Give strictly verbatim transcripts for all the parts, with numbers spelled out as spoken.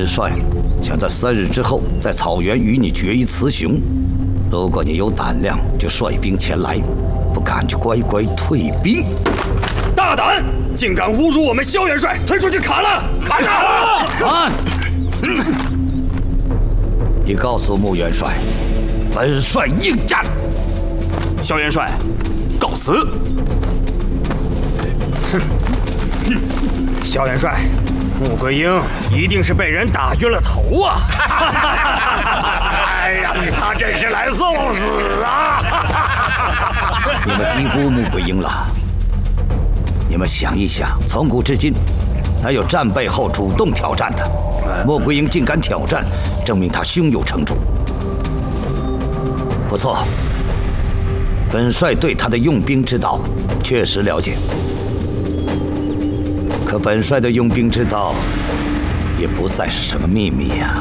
帅想在三日之后在草原与你决一雌雄。如果你有胆量，就率兵前来；不敢就乖乖退兵。 大胆，竟敢侮辱我们萧元帅！推出去砍了！砍了！ 慢！你告诉穆元帅，本帅应战。 萧元帅，告辞。萧元帅，穆桂英一定是被人打晕了头啊！哎呀，他真是来送死啊！ 你们低估穆桂英了。你们想一想，从古至今，哪有战败后主动挑战的？穆桂英竟敢挑战，证明他胸有成竹。不错，本帅对他的用兵之道确实了解。可本帅的用兵之道，也不再是什么秘密呀。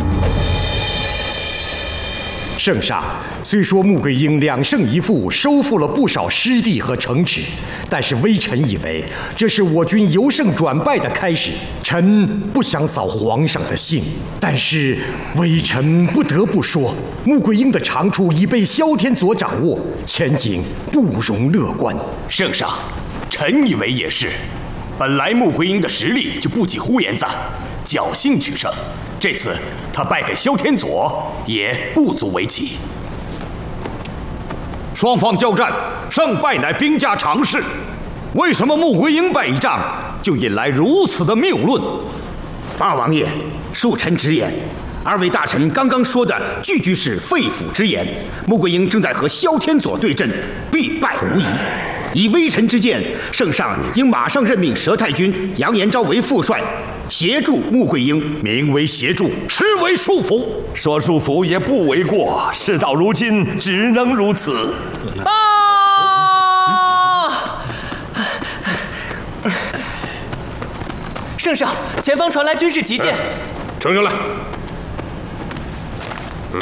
圣上，虽说穆桂英两胜一负，收复了不少失地和城池，但是微臣以为这是我军由胜转败的开始。臣不想扫皇上的兴，但是微臣不得不说，穆桂英的长处已被萧天佐掌握，前景不容乐观。 圣上，臣以为也是。本来穆桂英的实力就不及呼延赞，侥幸取胜。这次他败给萧天佐，也不足为奇。 双方交战，胜败乃兵家常事。为什么穆桂英败一仗，就引来如此的谬论？ 八王爷，恕臣直言，二位大臣刚刚说的句句是肺腑之言。穆桂英正在和萧天佐对阵，必败无疑。以微臣之见，圣上应马上任命佘太君、杨延昭为副帅，协助穆桂英。 名为协助，实为束缚。 说束缚也不为过，事到如今，只能如此。 报！圣上，前方传来军事急件。 呈上来。嗯。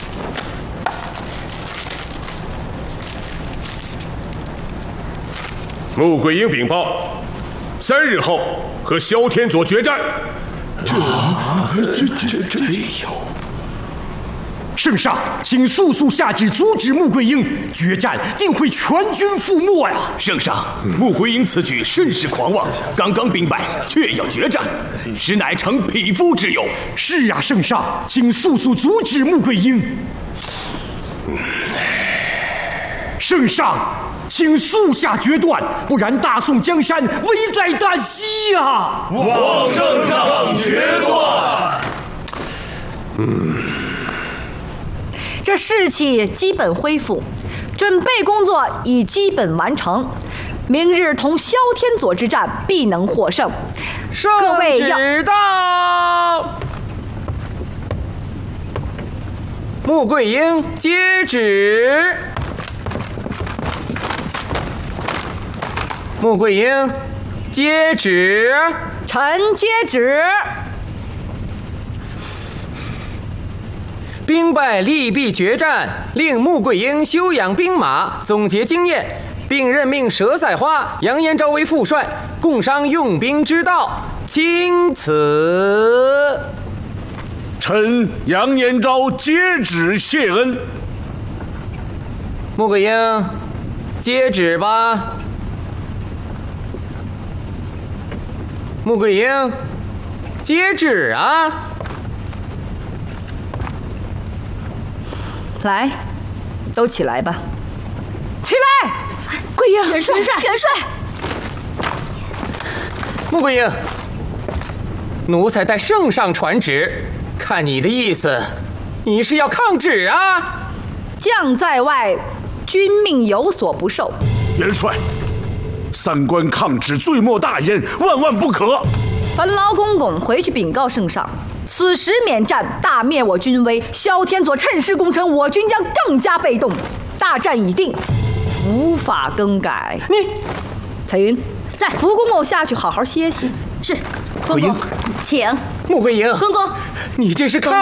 穆桂英禀报，三日后和萧天佐决战。 这这这这没有。圣上，请速速下旨阻止穆桂英决战，定会全军覆没呀！ 圣上，穆桂英此举甚是狂妄，刚刚兵败，却要决战，实乃逞匹夫之勇。 是啊，圣上，请速速阻止穆桂英。圣上，请速下决断，不然大宋江山危在旦夕呀！ 望圣上决断。 嗯。这士气基本恢复，准备工作已基本完成。明日同萧天佐之战必能获胜。各位要知道。穆桂英接旨。穆桂英接旨。 臣接旨。 兵败力必决战，令穆桂英休养兵马，总结经验，并任命佘赛花、杨延昭为副帅，共商用兵之道。钦此。 臣杨延昭接旨谢恩。 穆桂英，接旨吧。穆桂英，接旨啊！ 来，都起来吧！起来！ 桂英， 元帅，元帅，元帅！ 穆桂英，奴才代圣上传旨，看你的意思，你是要抗旨啊？ 将在外，君命有所不受。 元帅，三关抗旨，罪莫大焉，万万不可！ 烦劳公公回去禀告圣上。此时免战，大灭我军威。萧天佐趁势攻城，我军将更加被动。大战已定，无法更改。 你， 彩云在，福公公下去好好歇歇。 是，公公，请。 穆桂英， 公公， 你这是抗。